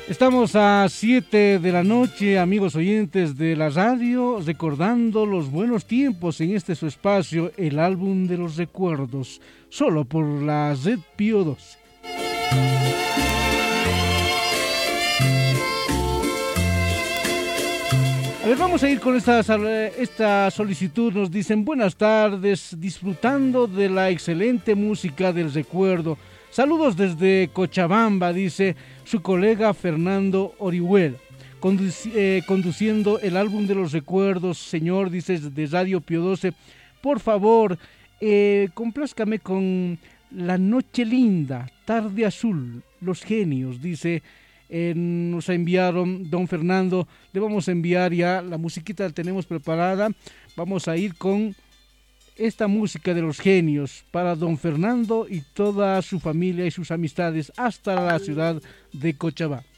Estamos a 7 de la noche, amigos oyentes de la radio, recordando los buenos tiempos en este su espacio, el álbum de los recuerdos, solo por la Red Pío 12. A ver, vamos a ir con esta solicitud. Nos dicen: buenas tardes, disfrutando de la excelente música del recuerdo. Saludos desde Cochabamba, dice su colega Fernando Orihuela, conduciendo el álbum de los recuerdos. Señor, dice, de Radio Pío 12, por favor, complázcame con La Noche Linda, Tarde Azul, Los Genios, dice. Nos enviaron don Fernando, le vamos a enviar ya la musiquita, la tenemos preparada. Vamos a ir con esta música de Los Genios para don Fernando y toda su familia y sus amistades hasta la ciudad de Cochabamba.